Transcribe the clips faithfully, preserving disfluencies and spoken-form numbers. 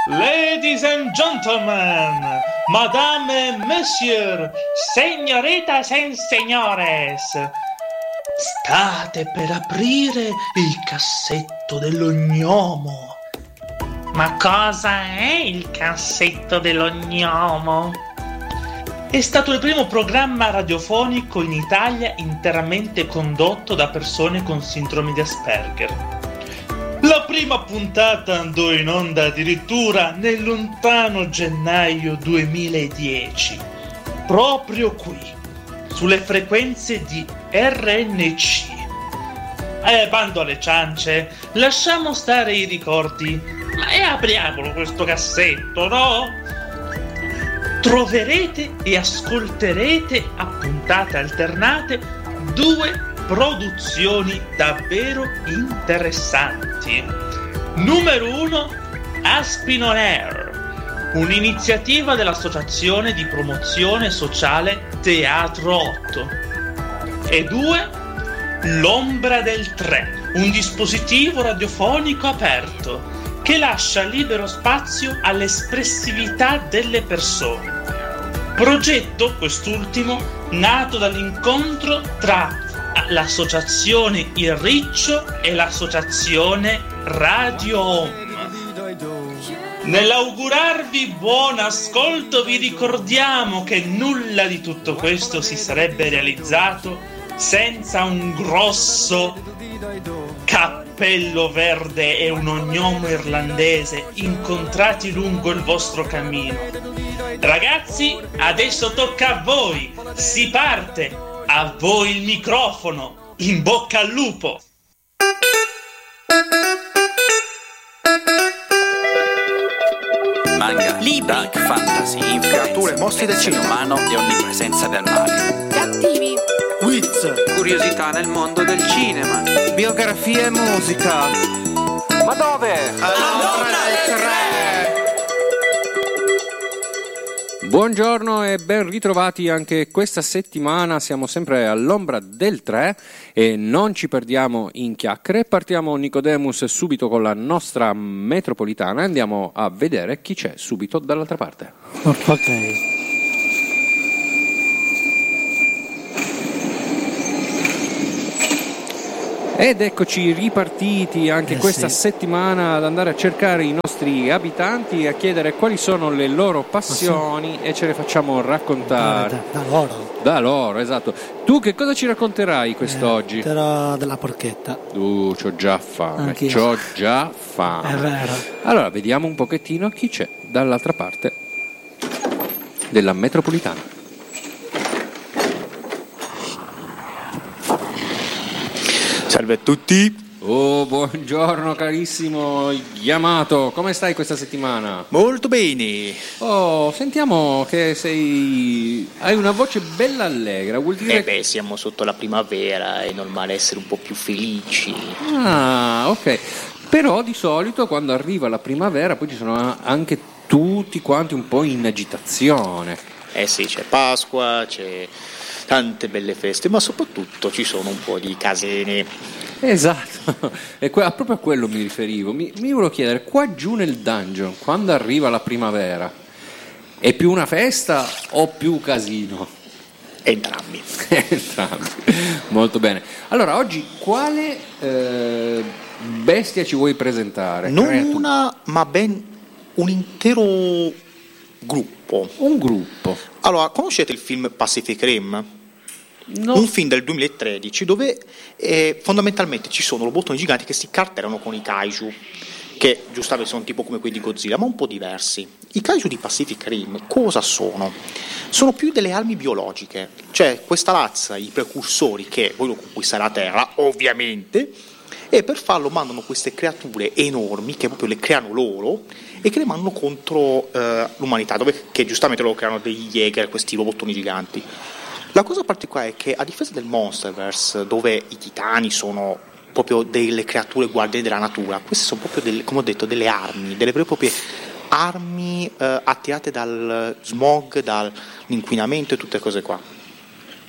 Ladies and gentlemen, madame et monsieur, señoritas and señores, state per aprire il cassetto dell'ognomo. Ma cosa è il cassetto dell'ognomo? È stato il primo programma radiofonico in Italia interamente condotto da persone con sindrome di Asperger. La prima puntata andò in onda addirittura nel lontano gennaio duemiladieci, proprio qui, sulle frequenze di R N C. Eh, bando alle ciance, lasciamo stare i ricordi, ma e apriamolo questo cassetto, no? Troverete e ascolterete a puntate alternate due produzioni davvero interessanti. Numero uno, Aspin on Air, un'iniziativa dell'Associazione di Promozione Sociale Teatro otto. E due, L'Ombra del Tre, un dispositivo radiofonico aperto che lascia libero spazio all'espressività delle persone. Progetto, quest'ultimo, nato dall'incontro tra l'associazione Il Riccio e l'associazione Radio Home. Nell'augurarvi buon ascolto vi ricordiamo che nulla di tutto questo si sarebbe realizzato senza un grosso cappello verde e un ognomo irlandese incontrati lungo il vostro cammino. Ragazzi, adesso tocca a voi, si parte! A voi il microfono, in bocca al lupo! Manga, libri, dark fantasy, creature, mostri del cinema umano e onnipresenza del male. Cattivi, quiz, curiosità nel mondo del cinema, biografia e musica. Ma dove? All'ombra del tre! Buongiorno e ben ritrovati anche questa settimana, siamo sempre all'ombra del tre e non ci perdiamo in chiacchiere, partiamo Nicodemus subito con la nostra metropolitana e andiamo a vedere chi c'è subito dall'altra parte. Ok. Ed eccoci ripartiti anche eh questa sì. settimana ad andare a cercare i nostri abitanti e a chiedere quali sono le loro passioni sì. E ce le facciamo raccontare. Da, da, da loro. Da loro, esatto. Tu che cosa ci racconterai quest'oggi? Eh, però della porchetta. Uh, c'ho già fame, Anch'io. c'ho già fame. È vero. Allora, vediamo un pochettino chi c'è dall'altra parte della metropolitana. Salve a tutti. Oh, buongiorno carissimo Yamato, come stai questa settimana? Molto bene. Oh, sentiamo che sei... hai una voce bella allegra, vuol dire... Eh beh, siamo sotto la primavera, è normale essere un po' più felici. Ah, ok. Però di solito quando arriva la primavera poi ci sono anche tutti quanti un po' in agitazione. Eh sì, c'è Pasqua, c'è tante belle feste, ma soprattutto ci sono un po' di casene. Esatto, e que- proprio a quello mi riferivo. Mi, mi volevo chiedere, qua giù nel dungeon, quando arriva la primavera, è più una festa o più casino? Entrambi. Entrambi, molto bene. Allora, oggi quale eh, bestia ci vuoi presentare? Non Creatura. una, ma ben un intero gruppo. Un gruppo. Allora, conoscete il film Pacific Rim? No. Un film del duemilatredici dove eh, fondamentalmente ci sono robottoni giganti che si carterano con i kaiju, che giustamente sono tipo come quelli di Godzilla, ma un po' diversi. I kaiju di Pacific Rim cosa sono? Sono più delle armi biologiche, cioè questa razza, i precursori che vogliono conquistare la Terra, ovviamente, e per farlo mandano queste creature enormi che proprio le creano loro e che le mandano contro eh, l'umanità, dove che giustamente loro creano degli Jäger, questi robottoni giganti. La cosa particolare è che, a differenza del Monsterverse, dove i titani sono proprio delle creature guardiani della natura, queste sono proprio, delle, come ho detto, delle armi, delle vere e proprie armi eh, attirate dal smog, dall'inquinamento e tutte cose qua.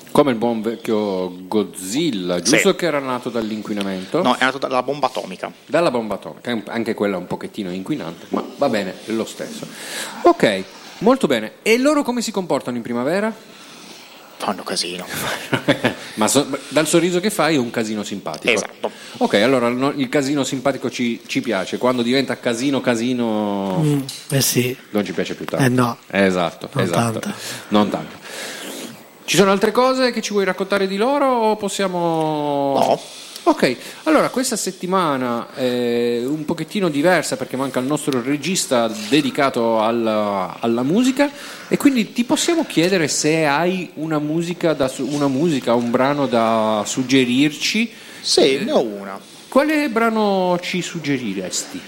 Come il buon vecchio Godzilla, giusto Sì. che era nato dall'inquinamento? No, è nato dalla bomba atomica. Dalla bomba atomica, anche quella un pochettino inquinante, ma va bene, è lo stesso. Ok, molto bene. E loro come si comportano in primavera? Fanno casino. Ma so- dal sorriso che fai è un casino simpatico. Esatto. Ok, allora no, il casino simpatico ci, ci piace, quando diventa casino casino Mm, eh sì. non ci piace più tanto. Eh no. Esatto, Non esatto. tanto. Non tanto. Ci sono altre cose che ci vuoi raccontare di loro o possiamo... No. Ok, allora questa settimana è un pochettino diversa perché manca il nostro regista dedicato alla, alla musica e quindi ti possiamo chiedere se hai una musica, da, su- una musica, un brano da suggerirci. Sì, ne ho una. Quale brano ci suggeriresti?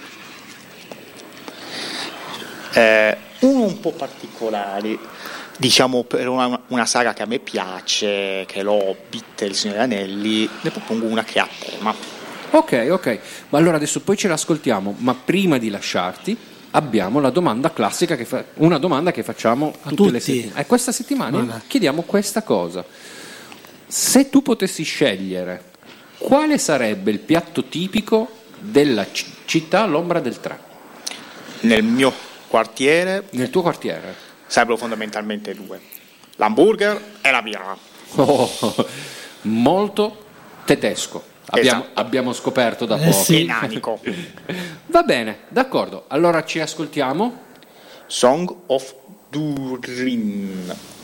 Eh, uno un po' particolare, diciamo per una, una saga che a me piace, che è l'Hobbit, il Signore degli Anelli, ne propongo una che è a tema. Ok, ok, ma allora adesso poi ce l'ascoltiamo, ma prima di lasciarti abbiamo la domanda classica, che fa- una domanda che facciamo A tutte le tutti. settimane. E questa settimana Vabbè. chiediamo questa cosa. Se tu potessi scegliere, quale sarebbe il piatto tipico della c- città all'ombra del tre? Nel mio quartiere Nel tuo quartiere? sarebbero fondamentalmente due: l'hamburger e la birra. Oh, molto tedesco. Abbiamo, Esatto. abbiamo scoperto da Eh poco. sì. Enanico. Va bene, d'accordo. Allora ci ascoltiamo. Song of Durin.